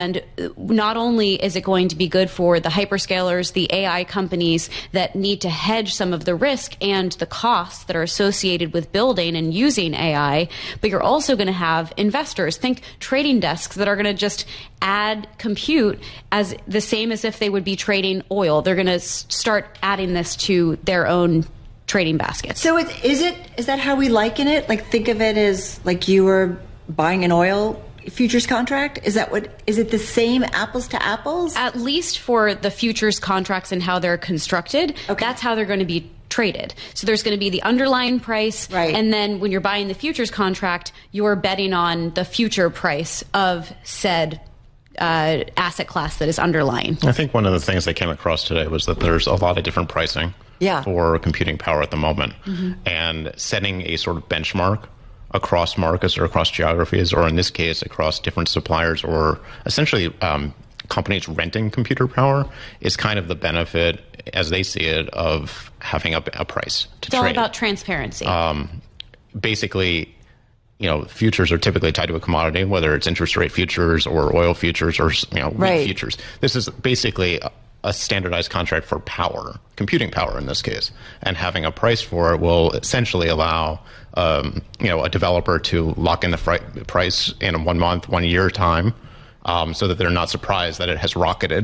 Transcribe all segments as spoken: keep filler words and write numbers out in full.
And not only is it going to be good for the hyperscalers, the A I companies that need to hedge some of the risk and the costs that are associated with building and using A I, but you're also going to have investors. Think trading desks that are going to just add compute as the same as if they would be trading oil. They're going to start adding this to their own trading baskets. So it, is it is that how we liken it? Like, think of it as like you were buying an oil futures contract? Is that what, is it the same apples to apples? At least for the futures contracts and how they're constructed, okay. That's how they're going to be traded. So there's going to be the underlying price, right. And then when you're buying the futures contract, you're betting on the future price of said uh, asset class that is underlying. I think one of the things that came across today was that there's a lot of different pricing yeah. for computing power at the moment, mm-hmm. and setting a sort of benchmark across markets or across geographies, or in this case, across different suppliers, or essentially um, companies renting computer power, is kind of the benefit, as they see it, of having a, a price to it's trade. It's all about transparency. Um, basically, you know, futures are typically tied to a commodity, whether it's interest rate futures or oil futures or, you know, right. wheat futures. This is basically a, a standardized contract for power, computing power in this case, and having a price for it will essentially allow um, you know, a developer to lock in the fri- price in one month, one year time, um, so that they're not surprised that it has rocketed,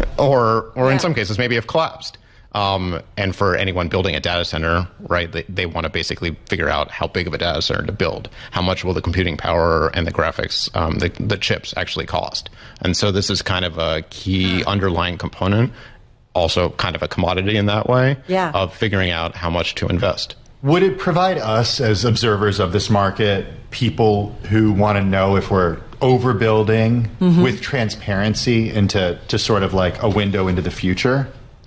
or or yeah. in some cases maybe have collapsed. Um, and for anyone building a data center, right, they, they want to basically figure out how big of a data center to build. How much will the computing power and the graphics, um, the, the chips actually cost? And so this is kind of a key underlying component, also kind of a commodity in that way, yeah. of figuring out how much to invest. Would it provide us as observers of this market, people who want to know if we're overbuilding mm-hmm. with transparency into to sort of like a window into the future?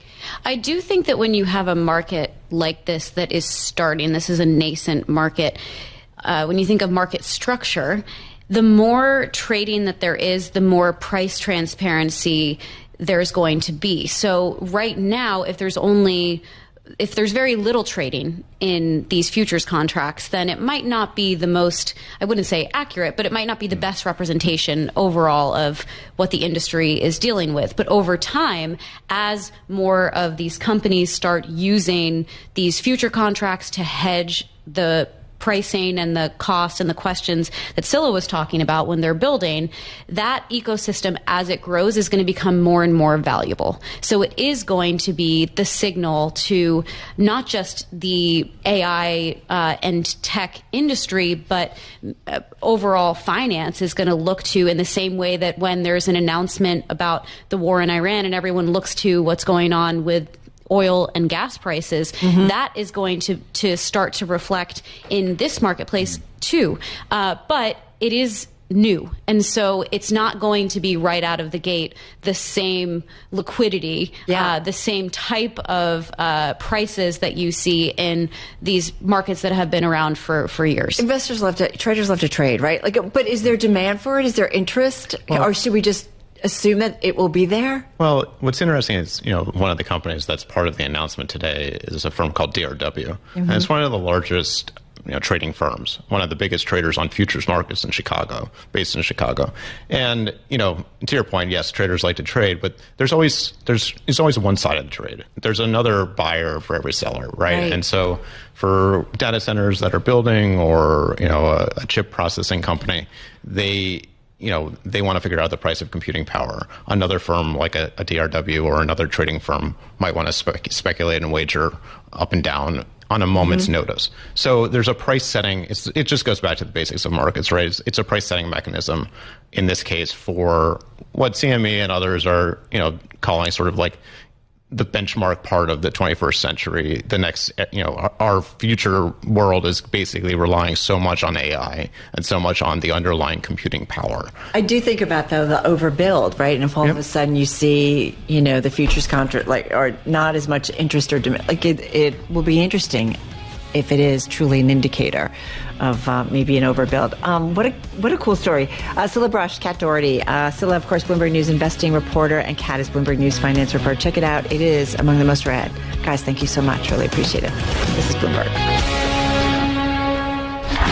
I do think that when you have a market like this that is starting, this is a nascent market, uh, when you think of market structure, the more trading that there is, the more price transparency there's going to be. So right now, if there's only if there's very little trading in these futures contracts, then it might not be the most, I wouldn't say accurate, but it might not be the best representation overall of what the industry is dealing with. But over time, as more of these companies start using these future contracts to hedge the pricing and the cost and the questions that Scilla was talking about when they're building, that ecosystem as it grows is going to become more and more valuable. So it is going to be the signal to not just the A I uh, and tech industry, but uh, overall finance is going to look to, in the same way that when there's an announcement about the war in Iran and everyone looks to what's going on with oil and gas prices, mm-hmm. that is going to, to start to reflect in this marketplace too. Uh, but it is new. And so it's not going to be right out of the gate the same liquidity, yeah. uh, the same type of uh, prices that you see in these markets that have been around for, for years. Investors love to, traders love to trade, right? Like, but is there demand for it? Is there interest? Well, or should we just assume that it will be there? Well, what's interesting is, you know, one of the companies that's part of the announcement today is a firm called D R W. Mm-hmm. And it's one of the largest, you know, trading firms, one of the biggest traders on futures markets in Chicago, based in Chicago. And, you know, to your point, yes, traders like to trade, but there's always, there's, there's always one side of the trade. There's another buyer for every seller, right? right. And so for data centers that are building, or, you know, a, a chip processing company, they, you know, they want to figure out the price of computing power. Another firm like a, a D R W or another trading firm might want to spe- speculate and wager up and down on a moment's mm-hmm. notice. So there's a price setting. It's, it just goes back to the basics of markets, right? It's, it's a price setting mechanism in this case for what C M E and others are, you know, calling sort of like the benchmark part of the twenty-first century. The next, you know, our, our future world is basically relying so much on A I and so much on the underlying computing power. I do think about, though, the overbuild, right? And if all yep. of a sudden you see, you know, the futures contract, like, or not as much interest or demand, like it, it will be interesting if it is truly an indicator of uh, maybe an overbuild. Um, what a what a cool story. Uh, Scilla Brush, Kat Doherty. Uh, Scilla, of course, Bloomberg News investing reporter, and Kat is Bloomberg News finance reporter. Check it out. It is among the most read. Guys, thank you so much. Really appreciate it. This is Bloomberg.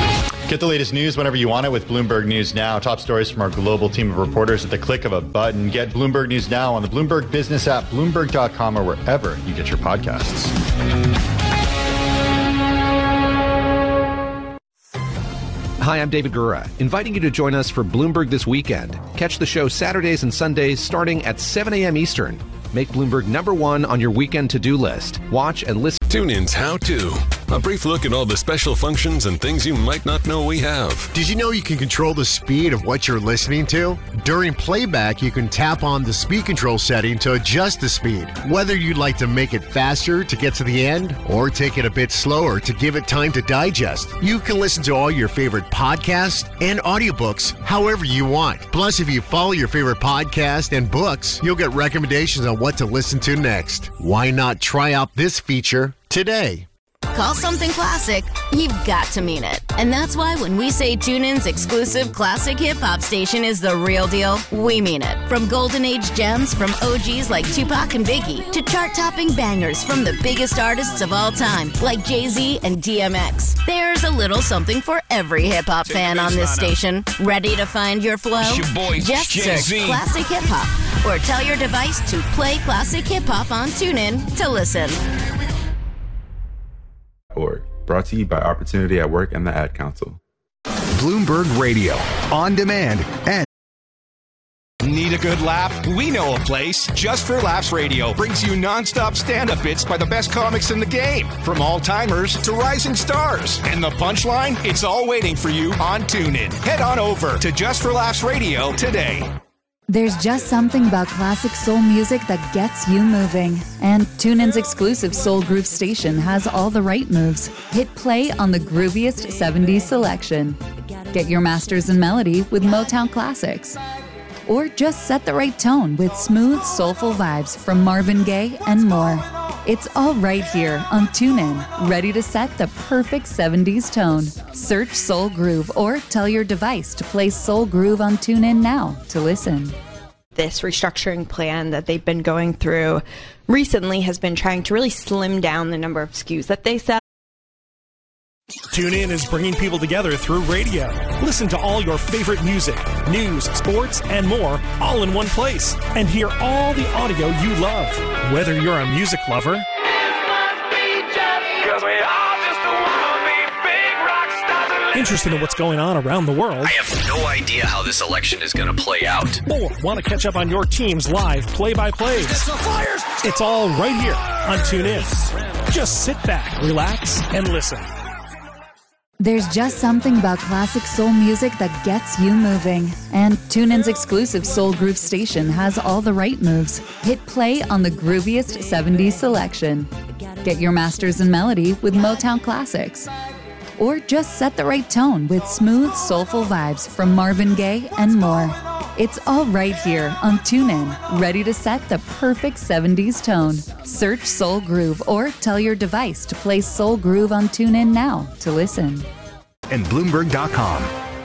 Get the latest news whenever you want it with Bloomberg News Now. Top stories from our global team of reporters at the click of a button. Get Bloomberg News Now on the Bloomberg Business app, Bloomberg dot com, or wherever you get your podcasts. Hi, I'm David Gura, inviting you to join us for Bloomberg This Weekend. Catch the show Saturdays and Sundays starting at seven a.m. Eastern. Make Bloomberg number one on your weekend to-do list. Watch and listen. TuneIn's How To. A brief look at all the special functions and things you might not know we have. Did you know you can control the speed of what you're listening to? During playback, you can tap on the speed control setting to adjust the speed. Whether you'd like to make it faster to get to the end or take it a bit slower to give it time to digest, you can listen to all your favorite podcasts and audiobooks however you want. Plus, if you follow your favorite podcast and books, you'll get recommendations on what to listen to next. Why not try out this feature today? Call something classic, you've got to mean it. And that's why when we say TuneIn's exclusive classic hip-hop station is the real deal, we mean it. From golden age gems from O Gs like Tupac and Biggie to chart-topping bangers from the biggest artists of all time like Jay-Z and D M X. There's a little something for every hip-hop fan on this station. Ready to find your flow? Your boy, Just Jay-Z. search Classic Hip-Hop or tell your device to play Classic Hip-Hop on TuneIn to listen. Org. Brought to you by Opportunity at Work and the Ad Council. Bloomberg Radio, on demand and need a good laugh? We know a place. Just for Laughs Radio brings you nonstop stand-up bits by the best comics in the game, from all-timers to rising stars. And the punchline? It's all waiting for you on TuneIn. Head on over to Just for Laughs Radio today. There's just something about classic soul music that gets you moving. And TuneIn's exclusive Soul Groove station has all the right moves. Hit play on the grooviest seventies selection. Get your masters in melody with Motown classics. Or just set the right tone with smooth, soulful vibes from Marvin Gaye and more. It's all right here on TuneIn, ready to set the perfect seventies tone. Search Soul Groove or tell your device to play Soul Groove on TuneIn now to listen. This restructuring plan that they've been going through recently has been trying to really slim down the number of S K Us that they sell. TuneIn is bringing people together through radio. Listen to all your favorite music, news, sports, and more all in one place. And hear all the audio you love. Whether you're a music lover interested in what's going on around the world, I have no idea how this election is going to play out, or want to catch up on your team's live play-by-plays, it's all right here on TuneIn. Just sit back, relax, and listen. There's just something about classic soul music that gets you moving. And TuneIn's exclusive Soul Groove station has all the right moves. Hit play on the grooviest seventies selection. Get your masters in melody with Motown classics. Or just set the right tone with smooth, soulful vibes from Marvin Gaye and more. It's all right here on TuneIn, ready to set the perfect seventies tone. Search Soul Groove or tell your device to play Soul Groove on TuneIn now to listen. and Bloomberg dot com.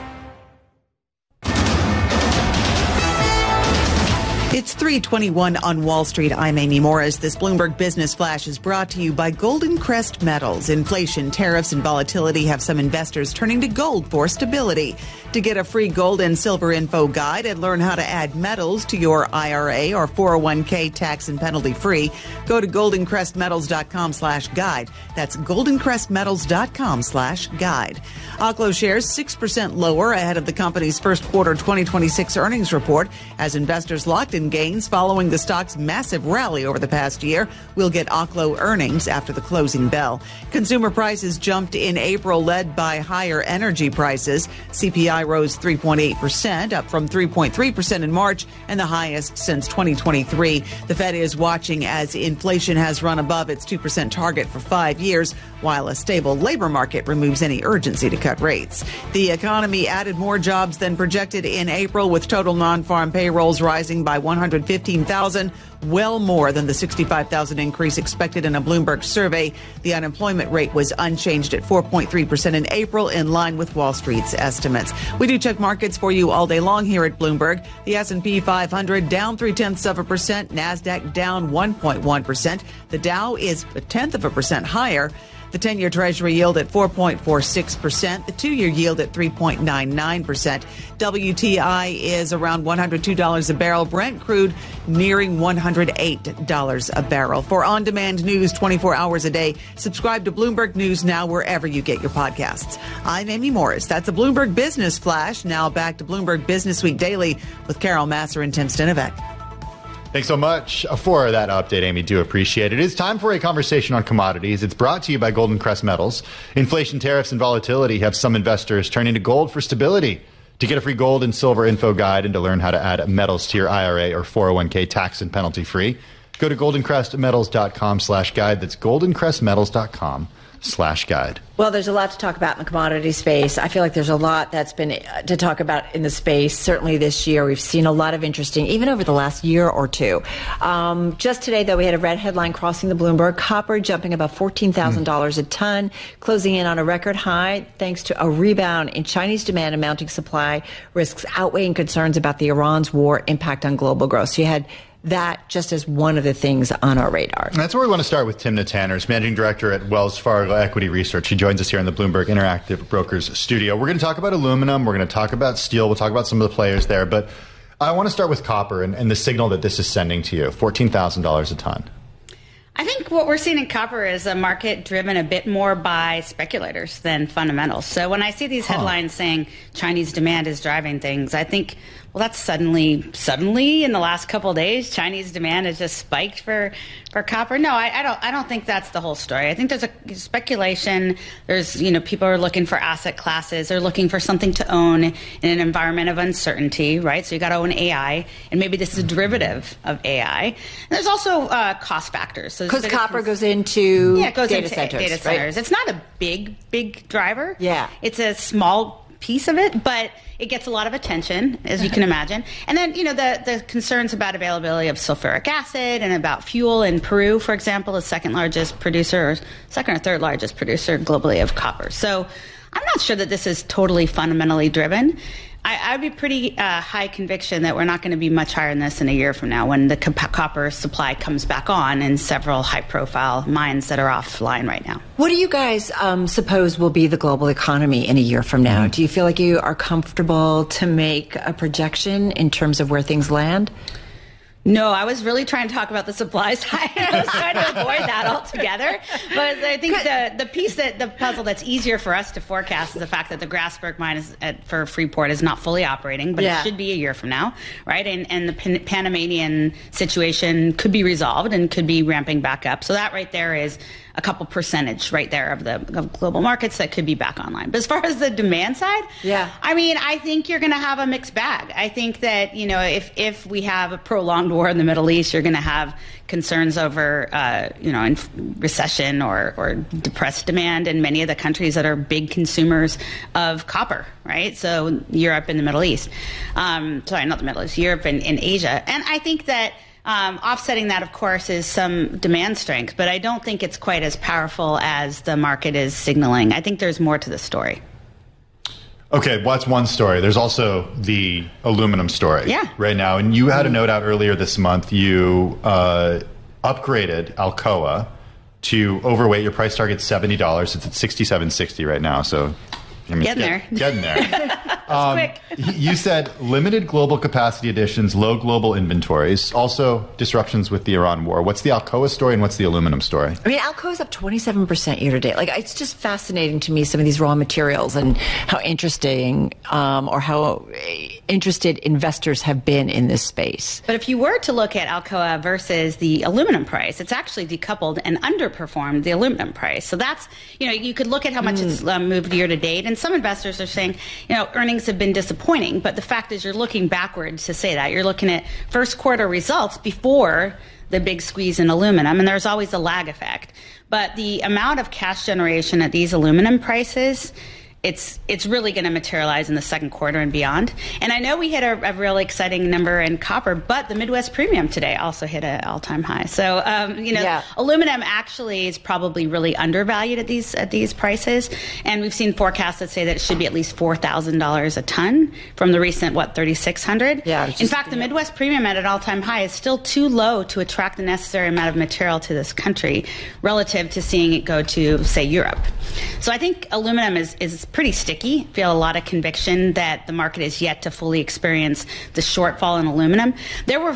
It's three twenty-one on Wall Street. I'm Amy Morris. This Bloomberg Business Flash is brought to you by Golden Crest Metals. Inflation, tariffs, and volatility have some investors turning to gold for stability. To get a free gold and silver info guide and learn how to add metals to your I R A or four oh one k tax and penalty free, go to golden crest metals dot com slash guide. That's golden crest metals dot com slash guide. Oklo shares six percent lower ahead of the company's first quarter twenty twenty-six earnings report as investors locked in gains following the stock's massive rally over the past year. We'll get Oklo earnings after the closing bell. Consumer prices jumped in April, led by higher energy prices. C P I rose three point eight percent, up from three point three percent in March and the highest since twenty twenty-three. The Fed is watching as inflation has run above its two percent target for five years, while a stable labor market removes any urgency to cut rates. The economy added more jobs than projected in April, with total non-farm payrolls rising by one hundred fifteen thousand, well more than the sixty-five thousand increase expected in a Bloomberg survey. The unemployment rate was unchanged at four point three percent in April, in line with Wall Street's estimates. We do check markets for you all day long here at Bloomberg. The S and P five hundred down three-tenths of a percent. NASDAQ down one point one percent. The Dow is a tenth of a percent higher. The ten-year Treasury yield at four point four six percent. The two-year yield at three point nine nine percent. W T I is around one hundred two dollars a barrel. Brent crude nearing one hundred eight dollars a barrel. For on-demand news twenty-four hours a day, subscribe to Bloomberg News Now wherever you get your podcasts. I'm Amy Morris. That's a Bloomberg Business Flash. Now back to Bloomberg Business Week Daily with Carol Masser and Tim Stinovec. Thanks so much for that update, Amy. Do appreciate it. It's time for a conversation on commodities. It's brought to you by Golden Crest Metals. Inflation, tariffs, and volatility have some investors turning to gold for stability. To get a free gold and silver info guide and to learn how to add metals to your I R A or four oh one k tax and penalty free, go to goldencrestmetals.com slash guide. That's goldencrestmetals.com slash guide. Well, there's a lot to talk about in the commodity space. I feel like there's a lot that's been uh, to talk about in the space. Certainly this year, we've seen a lot of interesting, even over the last year or two. Um, just today, though, we had a red headline crossing the Bloomberg. Copper jumping about fourteen thousand dollars mm. a ton, closing in on a record high thanks to a rebound in Chinese demand and mounting supply risks outweighing concerns about the Iran's war impact on global growth. So you had that just as one of the things on our radar. And that's where we want to start with Timna Tanners, Managing Director at Wells Fargo Equity Research. She joins us here in the Bloomberg Interactive Brokers studio. We're going to talk about aluminum. We're going to talk about steel. We'll talk about some of the players there. But I want to start with copper and, and the signal that this is sending to you, fourteen thousand dollars a ton. I think what we're seeing in copper is a market driven a bit more by speculators than fundamentals. So when I see these headlines huh. saying Chinese demand is driving things, I think, well, that's suddenly, suddenly in the last couple of days, Chinese demand has just spiked for, for copper. No, I, I don't. I don't think that's the whole story. I think there's a speculation. There's, you know, people are looking for asset classes. They're looking for something to own in an environment of uncertainty, right? So you got to own A I, and maybe this is a derivative of A I. And there's also uh, cost factors. Because so copper goes into yeah, it goes data into centers, data centers. Right? It's not a big, big driver. Yeah, it's a small piece of it, but it gets a lot of attention, as you can imagine. And then, you know, the, the concerns about availability of sulfuric acid and about fuel in Peru, for example, the second largest producer, or second or third largest producer globally of copper. So I'm not sure that this is totally fundamentally driven. I, I would be pretty uh, high conviction that we're not going to be much higher than this in a year from now when the co- copper supply comes back on in several high-profile mines that are offline right now. What do you guys um, suppose will be the global economy in a year from now? Do you feel like you are comfortable to make a projection in terms of where things land? No, I was really trying to talk about the supply side. I was trying to avoid that altogether. But I think the, the piece that the puzzle that's easier for us to forecast is the fact that the Grasberg mine is at, for Freeport is not fully operating, but yeah. it should be a year from now, right? And and the Pan- Panamanian situation could be resolved and could be ramping back up. So that right there is a couple percentage right there of the of global markets that could be back online. But as far as the demand side, yeah, I mean, I think you're going to have a mixed bag. I think that, you know, if if we have a prolonged war in the Middle East, you're going to have concerns over, uh, you know, inf- recession or, or depressed demand in many of the countries that are big consumers of copper, right? So Europe and the Middle East. Um, sorry, not the Middle East, Europe and, and Asia. And I think that Um, offsetting that, of course, is some demand strength, but I don't think it's quite as powerful as the market is signaling. I think there's more to the story. Okay, well, that's one story. There's also the aluminum story yeah. right now. And you had a note out earlier this month. You uh, upgraded Alcoa to overweight. Your price target's seventy dollars. It's at sixty-seven sixty right now. So I mean, getting get, there. Getting there. um, quick. You said limited global capacity additions, low global inventories, also disruptions with the Iran war. What's the Alcoa story and what's the aluminum story? I mean, Alcoa's up twenty-seven percent year to date. Like, it's just fascinating to me, some of these raw materials and how interesting um, or how interested investors have been in this space. But if you were to look at Alcoa versus the aluminum price, it's actually decoupled and underperformed the aluminum price. So that's, you know, you could look at how much mm. it's um, moved year to date. And some investors are saying, you know, earnings have been disappointing. But the fact is, you're looking backwards to say that. You're looking at first quarter results before the big squeeze in aluminum, and there's always a lag effect. But the amount of cash generation at these aluminum prices it's it's really going to materialize in the second quarter and beyond. And I know we hit a, a really exciting number in copper, but the Midwest Premium today also hit an all-time high. So um, you know, yeah. aluminum actually is probably really undervalued at these at these prices. And we've seen forecasts that say that it should be at least four thousand dollars a ton from the recent what thirty-six hundred. Yeah. Just, in fact, the Midwest Premium at an all-time high is still too low to attract the necessary amount of material to this country relative to seeing it go to, say, Europe. So I think aluminum is is pretty sticky. I feel a lot of conviction that the market is yet to fully experience the shortfall in aluminum. There were